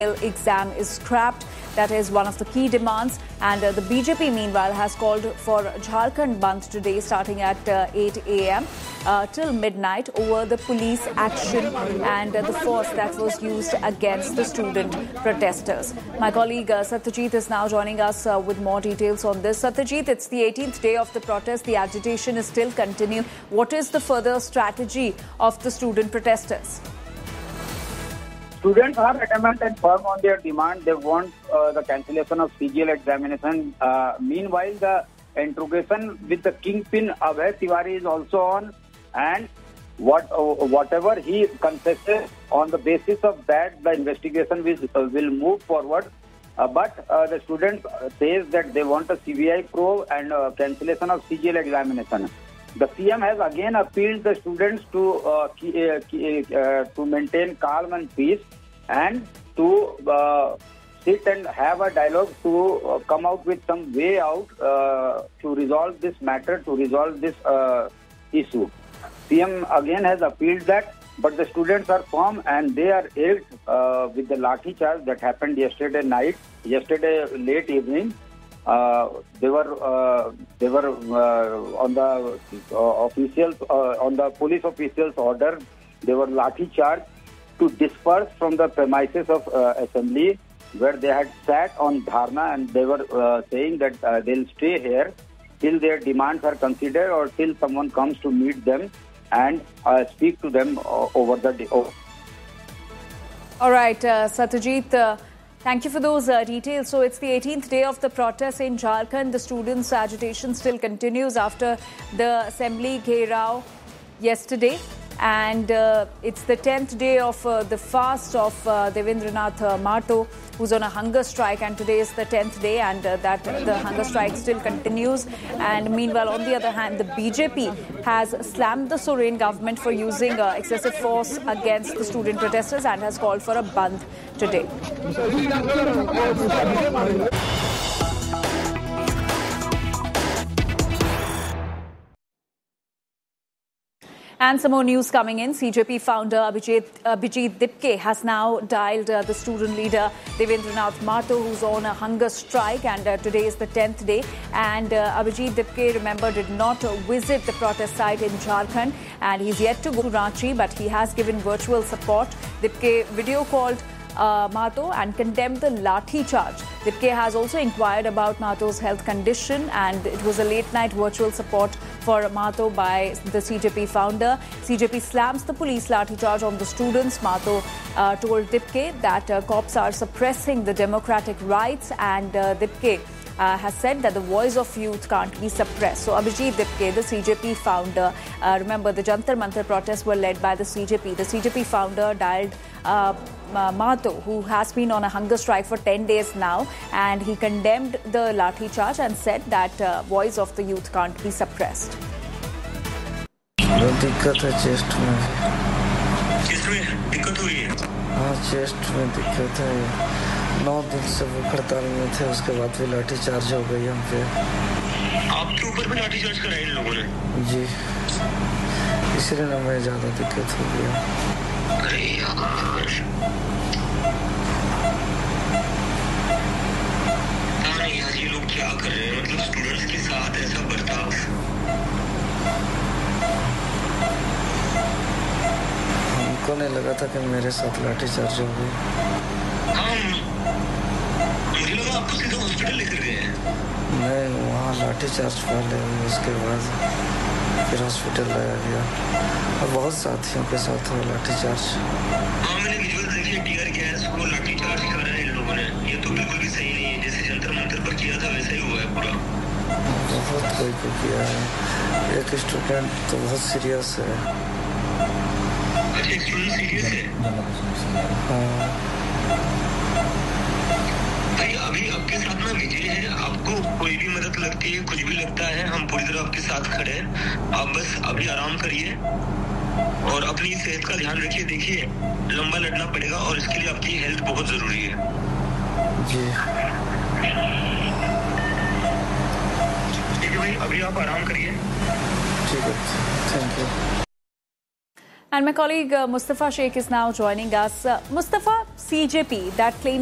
exam is scrapped. That is one of the key demands. And the BJP, meanwhile, has called for Jharkhand Bandh today, starting at 8 a.m. Till midnight over the police action and the force that was used against the student protesters. My colleague Satyajit is now joining us with more details on this. Satyajit, it's the 18th day of the protest. The agitation is still continuing. What is the further strategy of the student protesters? Students are adamant and firm on their demand. They want the cancellation of CGL examination. Meanwhile, the interrogation with the kingpin Abhay Tiwari is also on, and whatever he confesses, on the basis of that, the investigation will move forward. But the students says that they want a CBI probe and cancellation of CGL examination. The CM has again appealed the students to maintain calm and peace and to sit and have a dialogue to come out with some way out to resolve this matter, to resolve this issue. CM again has appealed that, but the students are firm and they are irked with the lathi charge that happened yesterday late evening. They were on the officials, on the police officials' order. They were lathi charged to disperse from the premises of assembly where they had sat on dharna, and they were saying that they'll stay here till their demands are considered or till someone comes to meet them and speak to them over the day. All right, Satyajit. Thank you for those details. So it's the 18th day of the protest in Jharkhand. The students' agitation still continues after the assembly gherao yesterday. And it's the 10th day of the fast of Devendranath Mahto, who's on a hunger strike. And today is the 10th day, and that the hunger strike still continues. And meanwhile, on the other hand, the BJP has slammed the Soren government for using excessive force against the student protesters and has called for a bandh today. And some more news coming in. CJP founder Abhijit Dipke has now dialed the student leader Devendranath Mahto, who's on a hunger strike, and today is the 10th day. And Abhijit Dipke, remember, did not visit the protest site in Jharkhand, and he's yet to go to Ranchi, but he has given virtual support. Dipke video called Mahto and condemned the lathi charge. Dipke has also inquired about Mahto's health condition, and it was a late-night virtual support for Mahto by the CJP founder. CJP slams the police lathi charge on the students. Mahto told Dipke that cops are suppressing the democratic rights, and Dipke has said that the voice of youth can't be suppressed. So Abhijit Dipke, the CJP founder, remember the Jantar Mantar protests were led by the CJP. The CJP founder dialed Mahto, who has been on a hunger strike for 10 days now, and he condemned the lathi charge and said that voice of the youth can't be suppressed. दिक्कत है chest में दिक्कत हुई है। हाँ, chest में दिक्कत है। 9 दिन से वो हड़ताल में थे, उसके बाद भी लाठी चार्ज हो गई हम पे। आपके ऊपर भी लाठी चार्ज कराया इन लोगों ने? जी, इसलिए ना मैं ज्यादा दिक्कत हो गया। अरे यार, ये लोग क्या कर रहे हैं? मतलब स्टूडेंट्स के साथ ऐसा बर्ताव। हमको नहीं लगा था कि मेरे साथ लाठी चार्ज हो गई। हाँ, मुझे लगा आपको सीधा हॉस्पिटल लेकर गए हैं। नहीं, वहाँ लाठी चार्ज पहले, उसके बाद फिर हॉस्पिटल लाया गया, और बहुत साथियों के साथ हुआ लाठी चार्ज। हाँ, मैंने विजुअल देखी, टीयर गैस को लाठी चार्ज कर रहे हैं इन लोगों ने। ये तो बिल्कुल भी सही नहीं है। जैसे जंतर मंतर पर किया था वैसा ही हुआ है पूरा। बहुत कोई को किया है। एक स्टूडेंट तो बहुत सीरियस है। अच्छा, एक स्टूडेंट सीरियस है? हाँ। भाई, अभी आपके साथ ना विजय है। आपको कोई भी मदद लगती है, कुछ भी लगता है, हम पूरी तरह आपके साथ खड़े हैं। आप बस अभी आराम करिए और अपनी सेहत का ध्यान रखिए। देखिए, लंबा लड़ना पड़ेगा और इसके लिए आपकी हेल्थ बहुत जरूरी है। जी ठीक है भाई, अभी आप आराम करिए। ठीक है, thank you. And my colleague Mustafa Sheikh is now joining us. Mustafa, CJP, that claim